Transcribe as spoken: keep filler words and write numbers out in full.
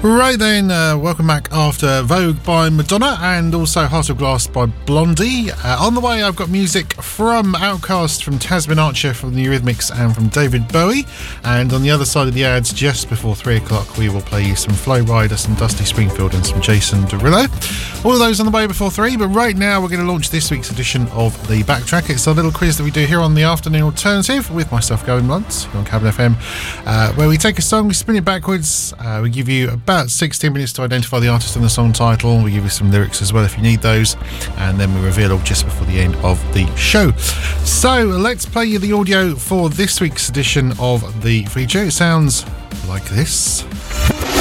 Right then, uh, welcome back after Vogue by Madonna and also Heart of Glass by Blondie. Uh, on the way, I've got music from Outkast, from Tasmin Archer, from the Eurythmics and from David Bowie. And on the other side of the ads, just before three o'clock, we will play you some Flo Rida, some Dusty Springfield and some Jason Derulo. All of those on the way before three, but right now we're going to launch this week's edition of The Backtrack. It's a little quiz that we do here on the Afternoon Alternative with myself, Gavin Blunt, on Cabin F M, uh, where we take a song, we spin it backwards, uh, we give you about sixteen minutes to identify the artist and the song title. We give you some lyrics as well if you need those, and then we reveal all just before the end of the show. So let's play you the audio for this week's edition of the feature. It sounds like this.